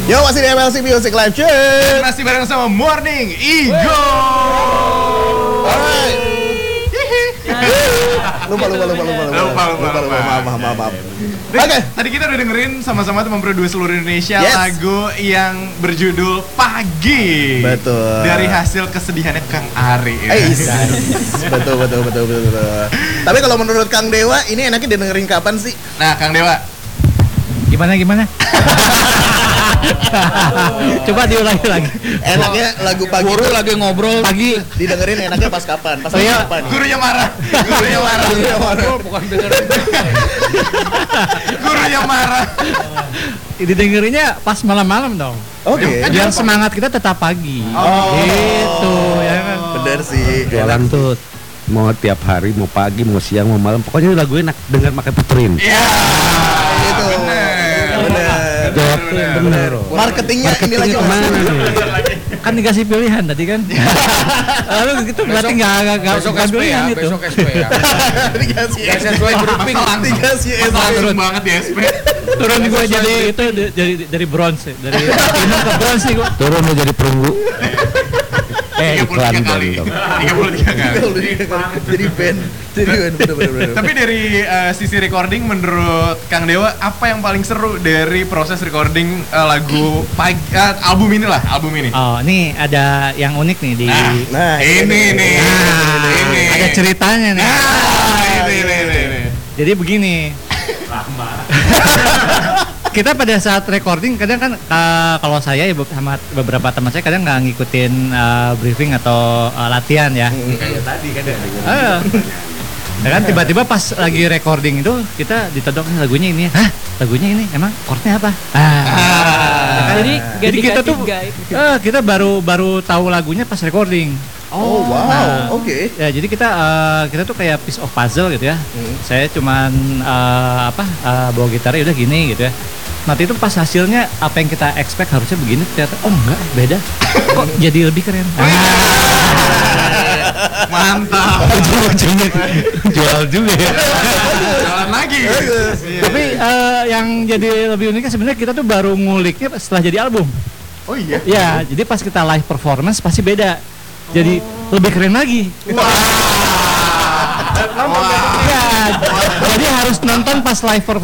Yo, masih di MLC Music Live Check. Masih bareng sama Morning Ego. Alright. Lupa. Maaf. Oke. Tadi kita udah dengerin sama-sama teman berdua seluruh Indonesia lagu yang berjudul Pagi. Betul. Dari hasil kesedihannya Kang Ari. Betul. Tapi kalau menurut Kang Dewa, ini enaknya didengerin kapan sih? Nah, Kang Dewa. Gimana? Coba diulangi lagi. Enaknya lagu pagi Guru lagi ngobrol pagi. didengerin enaknya pas kapan? Pas kapan? Gurunya marah. Bukan dengerin. Gurunya marah. Didengerinnya pas malam-malam dong. Oke. Biar semangat kita tetap pagi. Gitu ya kan. Bener sih. Jualan tuh mau tiap hari, mau pagi, mau siang, mau malam, pokoknya lagu enak dengar pakai puterin. Iya. Itu. Bener. Marketingnya ini lagi kemana nih? Kan dikasih pilihan tadi kan. Lalu gitu berarti nggak Besok SP ya, pilihan itu. besok SP ya. dikasih Gak sesuai grouping. dikasih Langsung banget di SP. Turun gue jadi itu dari bronze, dari platinum ke bronze nih gue. Turun mau jadi perunggu. 33 iklan kali. dong. 33 kali. jadi band bener. Tapi dari sisi recording menurut Kang Dewa apa yang paling seru dari proses recording lagu album ini. Oh, ini ada yang unik nih di. Nah, Ini. Ada ceritanya nih. Ini. Jadi begini. Kita pada saat recording kadang kan kalau saya ya sama beberapa teman saya kadang nggak ngikutin briefing atau latihan ya. Kayak tadi kan ya. Ya kan tiba-tiba pas lagi recording itu kita ditodok lagunya ini. Hah? Lagunya ini emang chordnya apa? Jadi kita tuh kita baru tahu lagunya pas recording. Oh wow, oke. Ya jadi kita tuh kayak piece of puzzle gitu ya. Saya cuman bawa gitar udah gini gitu ya. Nanti itu pas hasilnya apa yang kita expect harusnya begini ternyata enggak, beda. Kok jadi lebih keren. Mantap. Jual juga ya. Jalan lagi. Tapi yang jadi lebih uniknya sebenarnya kita tuh baru nguliknya setelah jadi album. Oh iya. Ya, jadi pas kita live performance pasti beda. Jadi lebih keren lagi. Wah. Ya, jadi harus nonton pas live performance.